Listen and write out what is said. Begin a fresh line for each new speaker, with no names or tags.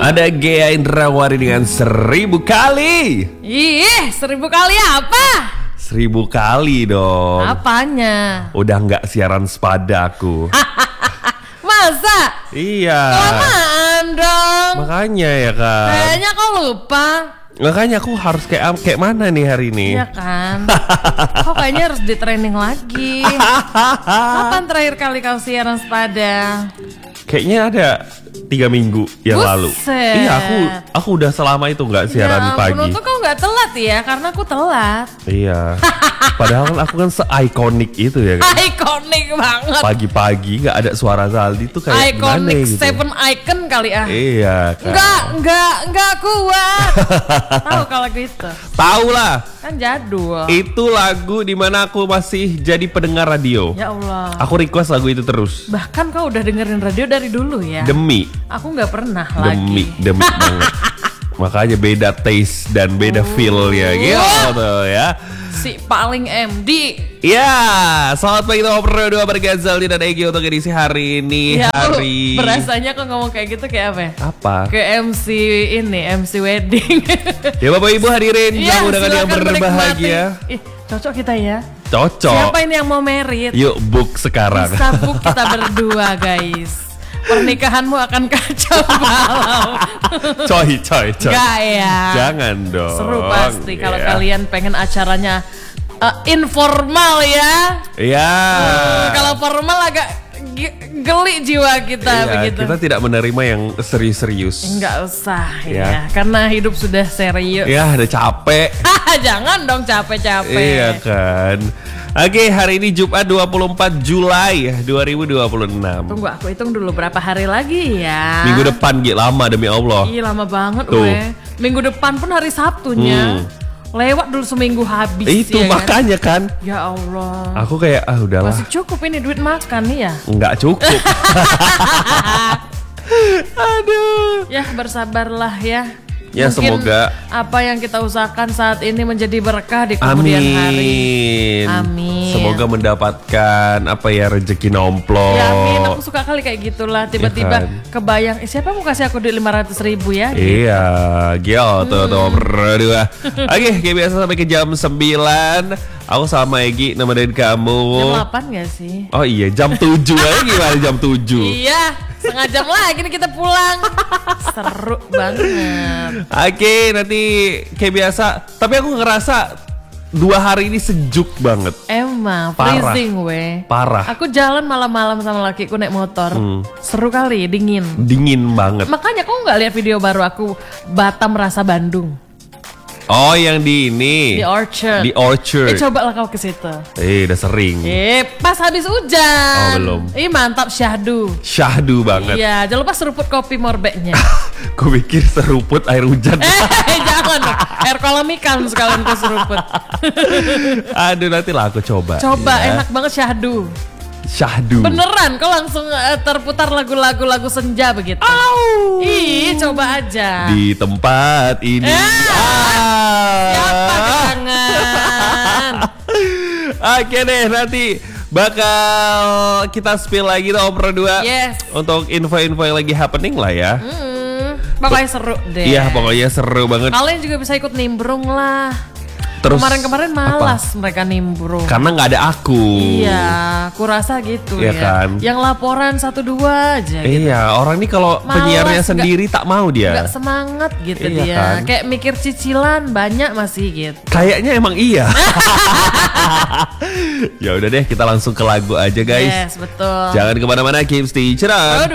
Ada Ghea Indrawari dengan 1000 kali.
Ih, 1000 kali apa?
1000 kali dong.
Apanya?
Udah nggak siaran sepada aku.
Masa?
Iya.
Kelamaan dong.
Makanya ya kan.
Kayaknya kau lupa.
Makanya aku harus kayak mana nih hari ini?
Iya kan. Kok kayaknya harus di training lagi. Kapan terakhir kali kau siaran sepada?
Kayaknya ada 3 minggu yang lalu. Iya, aku udah selama itu nggak siaran pagi.
Untung kau nggak telat ya, karena aku telat.
Iya. Padahal kan aku kan se-ikonik itu ya kan.
Ikonik banget.
Pagi-pagi nggak ada suara Zaldi tuh kayak gimana
Iconic
gitu.
7 icon kali ah.
Iya kan.
Enggak kuat. Tahu kalau gitu?
Tahu lah.
Kan jadul.
Itu lagu dimana aku masih jadi pendengar radio.
Ya Allah.
Aku request lagu itu terus.
Bahkan kau udah dengerin radio dari dulu ya?
Demi
Aku nggak pernah
demi banget. Makanya beda taste dan beda feel ya gitu ya.
Si paling MD.
Ya, selamat pagi teman berdua bergazal dan Egy untuk edisi hari ini.
Ya,
hari
berasanya kok ngomong kayak gitu kayak apa ya?
apa?
Ke MC ini, MC wedding.
Ya Bapak Ibu hadirin yang udah yang
silakan
berbahagia.
Ih, cocok kita ya.
Cocok.
Siapa ini yang mau merit?
Yuk book sekarang.
Bisa book kita berdua guys. Pernikahanmu akan kacau balau.
Coy.
Enggak ya.
Jangan dong.
Seru pasti kalau
Ya.
kalian pengen acaranya informal ya.
Iya.
Kalau formal agak geli jiwa kita
Iya,
begitu.
kita tidak menerima yang serius-serius.
Enggak usah
Ya.
ya, karena hidup sudah serius.
Ya, udah capek.
Jangan dong capek-capek.
Iya kan. Oke, hari ini Jumat 24 Juli 2026.
Tunggu aku hitung dulu berapa hari lagi ya.
Minggu depan lama demi Allah.
Iya lama banget
Tuh.
weh. Minggu depan pun hari Sabtunya. Lewat dulu seminggu habis.
Itu
ya
makanya kan.
Ya Allah.
Aku kayak udahlah.
Masih cukup ini duit makan nih ya.
Nggak cukup. Aduh.
Ya bersabarlah ya.
Ya,
Mungkin
semoga
apa yang kita usahakan saat ini menjadi berkah di kemudian hari. Amin.
Semoga mendapatkan rezeki nomplok.
Ya amin, aku suka kali kayak gitulah. Tiba-tiba
Ya kan?
kebayang, siapa mau kasih aku duit 500.000 ya?
Iya, gitu tuh berdua. Oke, kayak biasa sampai ke jam 9. Aku sama Egy nemenin kamu.
Jam 8 gak sih?
Oh iya, jam 7 aja gimana jam 7?
Iya, setengah jam lagi nih kita pulang. Seru banget.
Oke, nanti kayak biasa. Tapi aku ngerasa 2 hari ini sejuk banget.
Emang,
Parah.
freezing weh.
Parah.
Aku jalan malam-malam sama lakiku naik motor. Seru kali, dingin.
Dingin banget.
Makanya kau nggak lihat video baru aku Batam Rasa Bandung
Oh, yang di ini.
di Orchard.
Di Orchard.
Cobalah kau ke situ.
Udah sering.
Pas habis hujan.
Oh, belum.
Mantap syahdu.
Syahdu banget.
Iya, jangan lupa seruput kopi morbeknya.
Ku pikir seruput air hujan.
Jangan dong. Air kolam ikan sekalian ke seruput.
Aduh, nanti lah aku coba.
Coba,
ya.
enak banget syahdu.
Syahdu.
Beneran, kau langsung terputar lagu lagu begitu. Ih, coba aja.
Di tempat ini.
Siapa jangan.
Oke deh, nanti bakal kita spill lagi tuh berdua.
Yes.
Untuk info-info yang lagi happening lah ya.
Pokoknya seru deh.
Iya, pokoknya seru banget.
Kalian juga bisa ikut nimbrung lah.
Terus
Kemarin-kemarin malas mereka nimbrung.
karena nggak ada aku.
Iya, kurasa gitu
Iya
ya.
kan?
Yang laporan 1-2 aja gitu.
Iya, orang ini kalau
Malas,
penyiarnya sendiri tak mau dia.
Nggak semangat gitu
Iya
dia.
kan?
Kayak mikir cicilan banyak masih gitu.
Kayaknya emang iya. Ya udah deh, kita langsung ke lagu aja guys.
Yes, betul.
Jangan kemana-mana, keep stay cerah.